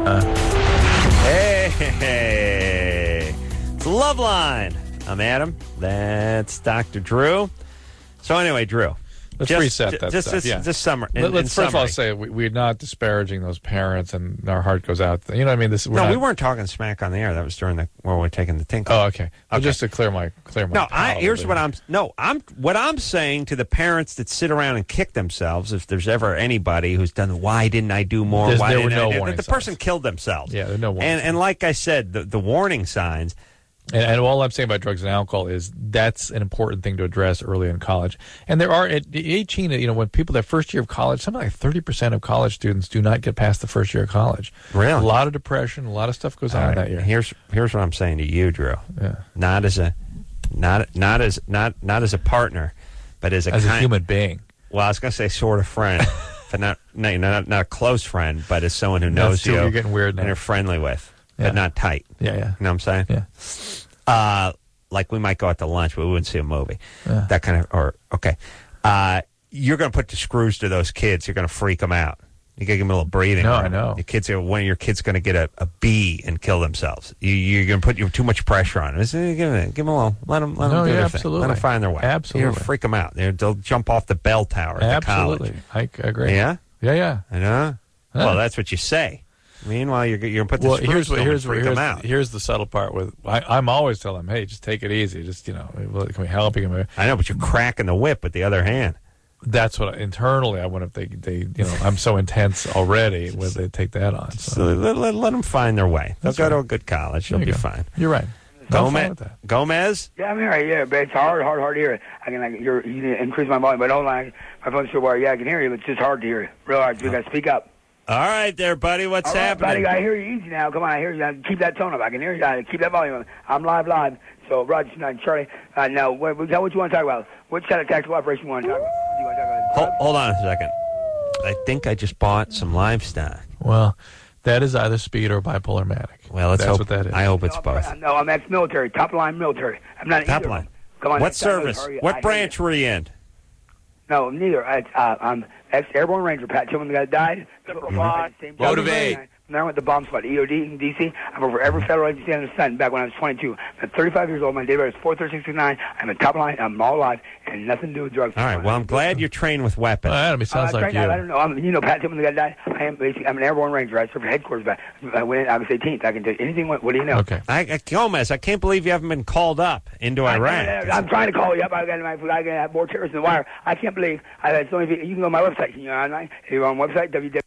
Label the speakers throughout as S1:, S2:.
S1: Hey, it's Loveline. I'm Adam. That's Dr. Drew. So anyway, Drew.
S2: Let's reset that stuff.
S1: This summer.
S2: Let's first of all say we're not disparaging those parents, and our heart goes out. You know what I mean?
S1: We weren't talking smack on the air. That was during where we're taking the tinkle.
S2: Oh, okay. Well, just to clear my.
S1: Here's what I'm saying to the parents that sit around and kick themselves. If there's ever anybody who's done, why didn't I do more? The person killed themselves.
S2: Yeah, there are no warning signs.
S1: And like I said, the warning signs.
S2: And all I'm saying about drugs and alcohol is that's an important thing to address early in college. And there are, at 18, when people, their first year of college, something like 30% of college students do not get past the first year of college.
S1: Really?
S2: A lot of depression, a lot of stuff goes on that year.
S1: Here's what I'm saying to you, Drew.
S2: Yeah.
S1: Not as a partner, but as a
S2: human being.
S1: Well, I was going to say sort of friend, but not a close friend, but as someone who knows you.
S2: You're getting weird now.
S1: And you're friendly with. But not tight.
S2: Yeah.
S1: You know what I'm saying?
S2: Yeah.
S1: Like we might go out to lunch, but we wouldn't see a movie.
S2: Yeah.
S1: That kind of, you're going to put the screws to those kids. You're going to freak them out. You got to give them a little breathing room.
S2: I know.
S1: One of your kids going to get a B and kill themselves. You're going to put too much pressure on them. Give them a little, let them do their
S2: absolutely.
S1: thing. Let them find their way.
S2: Absolutely.
S1: You're freak them out. They'll jump off the bell tower at the college.
S2: Absolutely. I agree.
S1: Yeah?
S2: Yeah.
S1: I know. Well, that's what you say. Meanwhile, you're going to put the screws and freak them out.
S2: Here's the subtle part. I'm always telling them, hey, just take it easy. Just, can we help you?
S1: I know, but you're cracking the whip with the other hand.
S2: That's what internally I wonder if they I'm so intense already when they take that on.
S1: So let them find their way. They'll go to a good college. They'll be fine.
S2: You're right.
S1: Gomez?
S3: Yeah, I'm here. Yeah, but it's hard to hear. You increase my volume, but my phone's so wired. Yeah, I can hear you, but it's just hard to hear. Real hard. You got to speak up.
S1: All right there, buddy. What's happening?
S3: Buddy, I hear you easy now. Come on, I hear you. Keep that tone up. I can hear you. Keep that volume up. I'm live. So, Roger, Charlie, now, what you want to talk about? Which kind of tactical operation you want to talk about?
S1: Hold on a second. I think I just bought some livestock.
S2: Well, that is either speed or bipolar manic.
S1: Well, let's hope
S2: what that is.
S1: I hope it's both.
S3: No, I'm ex-military, top-line military. I'm not
S1: top line.
S3: Come on.
S1: What service? What branch were you in?
S3: No, neither. I'm ex-airborne ranger. Pat Tillman, the guy that died.
S1: Motivate.
S3: Then I went to bomb squad, EOD in D.C. I've worked for every federal agency under the sun back when I was 22. I'm 35 years old. My date of birth is 4/36/69. I'm a top line. I'm all alive, and nothing to do with drugs.
S1: All right. Well, I'm glad you're trained with weapons.
S2: Adam, it sounds like you.
S3: I don't know. Pat Tillman, the guy that died. I'm an airborne ranger. I served for headquarters back. I was 18th. I can do anything. What do you know?
S2: Okay.
S1: Gomez, I can't believe you haven't been called up into Iraq.
S3: I'm trying to call you up. I got more terrorists in the wire. I can't believe I've had so many people. You can go to my website. Can you online? You're on website, www.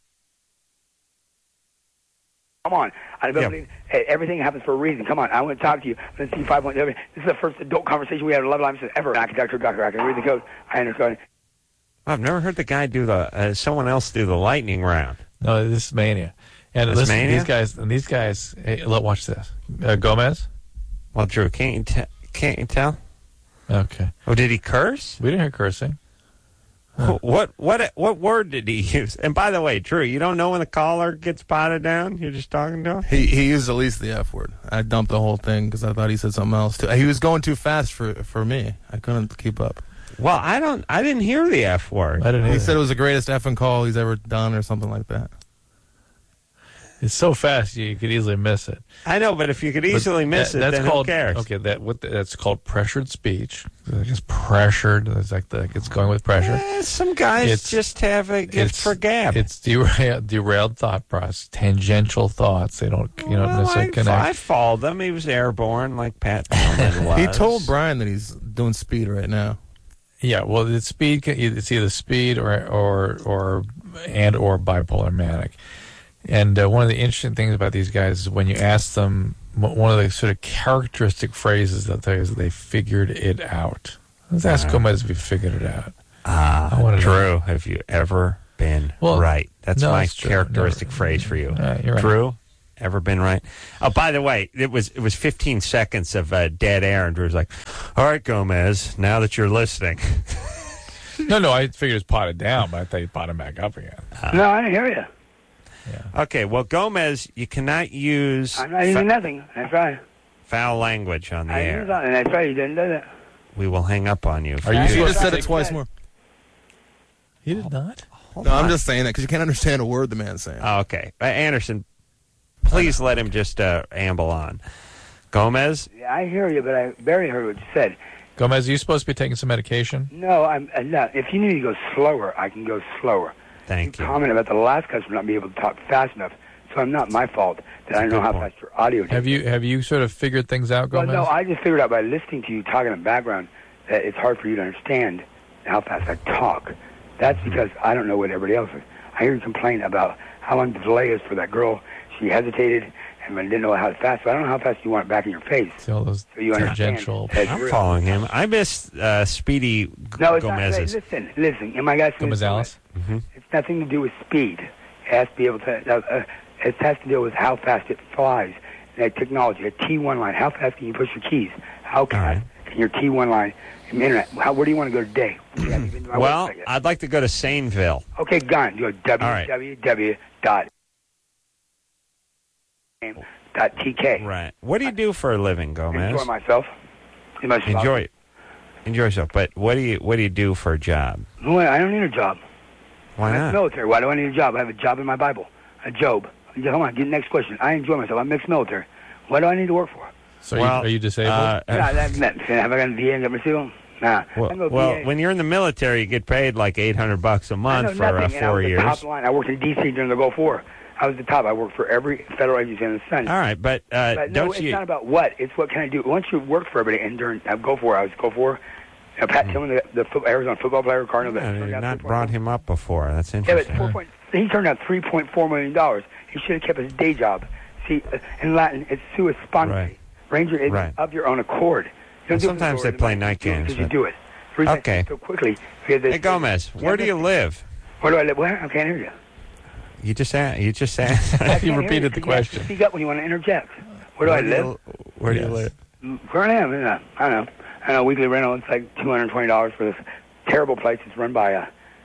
S3: Come on. I don't believe everything happens for a reason. Come on. I want to talk to you. Let's see 5.7. This is the first adult conversation we had at Love Line ever. Doctor, I can read the code. I understand.
S1: I've never heard the guy do someone else do the lightning round.
S2: No, this is mania. And listen, these guys. Hey, watch this. Gomez.
S1: Well, Drew, can't you tell?
S2: Okay.
S1: Oh, did he curse?
S2: We didn't hear cursing.
S1: What word did he use? And by the way, Drew, you don't know when the caller gets potted down? You're just talking to him?
S4: He used at least the F word. I dumped the whole thing because I thought he said something else too. He was going too fast for me. I couldn't keep up.
S1: Well, I didn't hear the F word.
S2: I didn't hear.
S4: He said it was the greatest effing call he's ever done or something like that.
S2: It's so fast you could easily miss it.
S1: I know, but if you could easily miss it, then who cares?
S2: Okay, that's called pressured speech. It's pressured. It's like it's going with pressure.
S1: Some guys just have a gift for gab.
S2: It's derailed thought process, tangential thoughts. They don't necessarily connect.
S1: I followed them. He was airborne like Pat Tillman was.
S4: He told Brian that he's doing speed right now.
S2: Yeah, well, it's speed. It's either speed or bipolar manic. And one of the interesting things about these guys is when you ask them, one of the sort of characteristic phrases they'll tell you is that they figured it out. Let's ask Gomez if he figured it out.
S1: Drew, have you ever been right? That's my characteristic phrase for you.
S2: You're right.
S1: Drew, ever been right? Oh, by the way, it was 15 seconds of dead air, and Drew's like, all right, Gomez, now that you're listening.
S2: No, I figured it's potted down, but I thought you'd pot him back up again.
S3: No, I didn't hear you.
S2: Yeah.
S1: Okay, well, Gomez, you cannot use...
S3: I'm not using nothing. That's right.
S1: Foul language on the air.
S3: That's right. You didn't do that.
S1: We will hang up on you.
S4: He just said it twice more.
S2: He did not?
S4: No, I'm just saying that because you can't understand a word the man's saying.
S1: Oh, okay. Anderson, please let him just amble on. Gomez?
S3: Yeah, I hear you, but I barely heard what you said.
S2: Gomez, are you supposed to be taking some medication?
S3: No, I'm not. If you need to go slower, I can go slower.
S1: Thank you.
S3: Comment about the last customer not being able to talk fast enough, so I'm not my fault that I don't know how fast your audio is.
S2: Have you sort of figured things out, Gomez?
S3: Well, no, I just figured out by listening to you talking in the background that it's hard for you to understand how fast I talk. That's because I don't know what everybody else is. I hear you complain about how long the delay is for that girl. She hesitated and didn't know how fast. So I don't know how fast you want it back in your face.
S2: So those
S3: you
S2: tangential.
S1: I'm following him. I miss Speedy Gomez's.
S3: Listen. Am I guys?
S2: Gomez Alice?
S3: Mm-hmm. It's nothing to do with speed. It has to be able to. It has to do with how fast it flies. That technology, a T1 line. How fast can you push your keys? How fast can your T1 line? Internet. Where do you want to go today?
S1: Well, I'd like to go to Saneville.
S3: Okay, gone. You go www.tk.
S1: Right. What do you do for a living, Gomez?
S3: Enjoy myself.
S1: Enjoy yourself. But what do you do for a job?
S3: Well, I don't need a job.
S1: Why not?
S3: I'm military. Why do I need a job? I have a job in my Bible. A Job. Hold on. Get the next question. I enjoy myself. I'm mixed military. What do I need to work for?
S2: So are you disabled?
S3: Have I got a VA and got receivable? Nah.
S1: Well, when you're in the military, you get paid like $800 a month for 4 years.
S3: Top line. I worked in D.C. during the Gulf War. I was the top. I worked for every federal agency in the sun.
S1: All right, but don't
S3: it's not about what. It's what can I do. Once you work for everybody, and during Gulf War, I was Gulf War. Pat Tillman, the Arizona football player, Cardinal.
S1: You've not brought him up before. That's interesting.
S3: Yeah, but he turned out $3.4 million. He should have kept his day job. See, in Latin, it's sua sponte.
S1: Right.
S3: Ranger is of your own accord.
S1: Sometimes they play night games.
S3: Because you do it.
S1: Okay.
S3: So quickly.
S1: Hey, Gomez, where do you live?
S3: Where do I live? Where? I can't hear you.
S1: You just asked.
S2: You repeated the question.
S3: Speak up when you want to interject. Where do I live?
S1: Where do you live?
S3: Where I am? I don't know. Weekly rental. It's like $220 for this terrible place. It's run by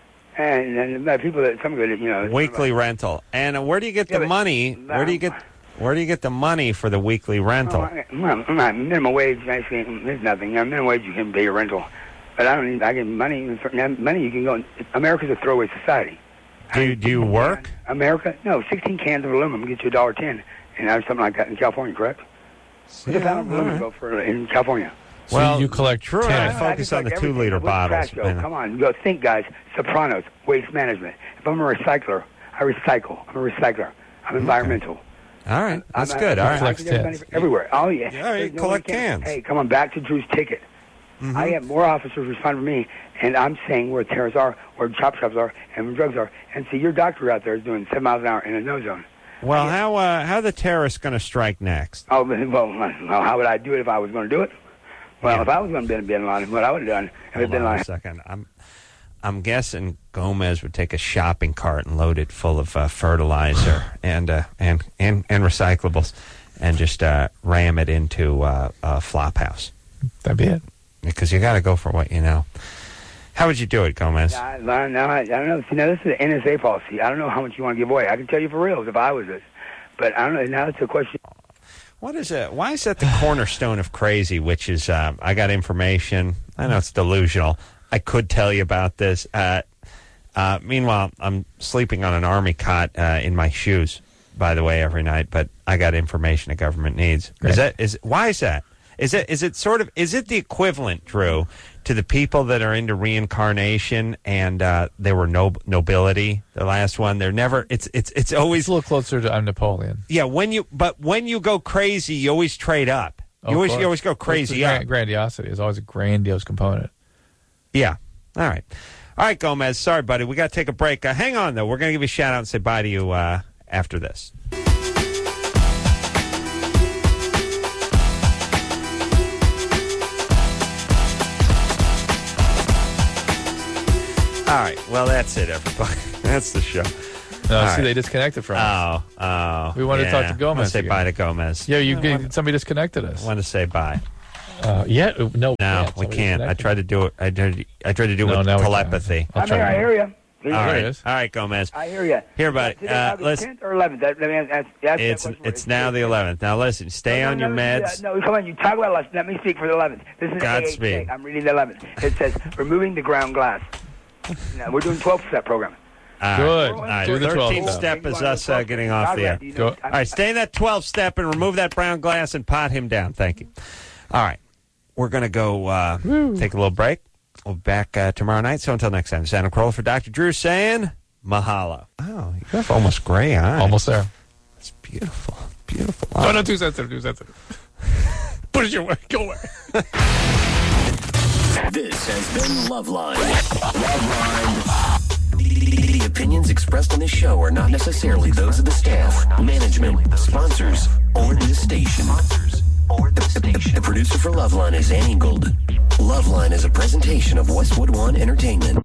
S3: and people that some of it,
S1: Weekly rental. And where do you get the money? Where do you get the money for the weekly rental?
S3: Minimum wage. There's nothing. Minimum wage you can pay your rental, but I don't need. I get money. Money you can go. America's a throwaway society.
S1: Do you work?
S3: America? No. 16 cans of aluminum get you $1.10, and something like that in California, correct? What's a pound of aluminum go for in California?
S2: So you collect
S1: true. I focus on the 2-liter bottles.
S3: Come on, go think, guys. Sopranos, waste management. If I'm a recycler, I recycle. I'm a recycler. I'm environmental.
S1: All right, that's good. All right,
S3: everywhere. Oh yeah.
S1: All right, collect cans.
S3: Hey, come on, back to Drew's ticket. Mm-hmm. I have more officers respond to me, and I'm saying where terrorists are, where chop shops are, and where drugs are. And see, your doctor out there is doing 7 miles an hour in a no zone.
S1: Well, how are the terrorists going to strike next?
S3: Oh, well, how would I do it if I was going to do it? Well, if I was going to be Bin Laden, what I would have done if it Bin Laden.
S1: A second. I'm guessing Gomez would take a shopping cart and load it full of fertilizer and recyclables, and just ram it into a flop house.
S2: That'd be it.
S1: Because you got to go for what you know. How would you do it, Gomez?
S3: I don't know. See, now this is an NSA policy. I don't know how much you want to give away. I can tell you for reals if I was this, but I don't know. Now it's a question.
S1: What is it? Why is that the cornerstone of crazy? Which is, I got information. I know it's delusional. I could tell you about this. Meanwhile, I'm sleeping on an army cot in my shoes, by the way, every night. But I got information the government needs. Right. Why is that? Is it the equivalent, Drew, to the people that are into reincarnation and they were nobility? The last one, they're never. It's always
S2: it's a little closer to I'm Napoleon.
S1: Yeah, when you go crazy, you always trade up. You always go crazy up.
S2: Grandiosity is always a grandiose component.
S1: Yeah. All right, Gomez. Sorry, buddy. We got to take a break. Hang on though. We're going to give you a shout out and say bye to you after this. All right. Well, that's it, everybody. That's the show.
S2: They disconnected from us.
S1: Oh.
S2: We wanted to talk to Gomez.
S1: I want to say bye to Gomez.
S2: Yeah, somebody disconnected us.
S1: I want to say bye.
S2: No,
S1: we can't. I tried to do it. I tried to do it with telepathy.
S3: I hear you.
S1: All right, Gomez.
S3: I hear you.
S1: Here, buddy.
S3: Listen. 10th or 11th?
S1: It's now the 11th. Now, listen. Stay on your meds.
S3: No, come on. You talk about 11th. Let me speak for the 11th. This is
S1: Godspeed.
S3: I'm reading the 11th. It says removing the ground glass. Now, we're doing 12% program.
S2: Good.
S1: All right,
S2: Do the 12
S1: 13th
S2: step.
S1: step is us getting off the air.
S2: Go.
S1: All right, stay in that 12 step and remove that brown glass and pot him down. Thank you. All right, we're going to go take a little break. We'll be back tomorrow night. So until next time, this is Adam Carolla for Dr. Drew saying mahalo. Oh, you have almost gray eyes.
S2: Almost there.
S1: It's beautiful. Beautiful.
S2: Oh, no, too sensitive. Too sensitive. Put it your way. Go away.
S5: This has been Loveline. Loveline. The opinions expressed on this show are not necessarily those of the staff, management, sponsors, or the station. The producer for Loveline is Annie Gold. Loveline is a presentation of Westwood One Entertainment.